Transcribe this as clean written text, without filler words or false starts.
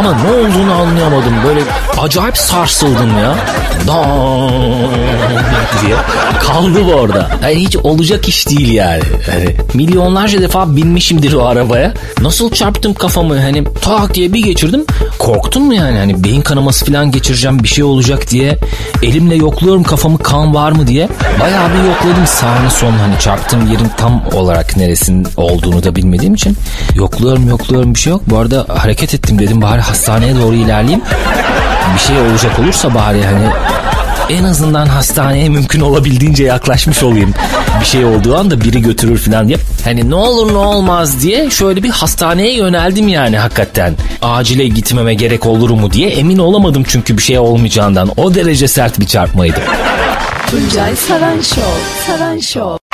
Ama ne olduğunu anlayamadım. Böyle acayip sarsıldım ya. diye kaldı bu orada. Yani hiç olacak iş değil yani. Hani milyonlarca defa binmişimdir o arabaya. Nasıl çarptım kafamı, hani tak diye bir geçirdim. Korktum mu yani, hani beyin kanaması falan geçireceğim, bir şey olacak diye. Elimle yokluyorum kafamı, kan var mı diye. Bayağı bir yokladım sağını solunu, hani çarptığım yerin tam olarak neresinin olduğunu da bilmediğim için. Yokluyorum, bir şey yok. Bu arada hareket ettim, dedim bari hastaneye doğru ilerleyeyim. Bir şey olacak olursa bari hani en azından hastaneye mümkün olabildiğince yaklaşmış olayım. Bir şey olduğu anda biri götürür falan diye. Hani ne olur ne olmaz diye şöyle bir hastaneye yöneldim yani hakikaten. Acile gitmeme gerek olur mu diye emin olamadım çünkü bir şey olmayacağından. O derece sert bir çarpmaydı. Tuncay Saran Show.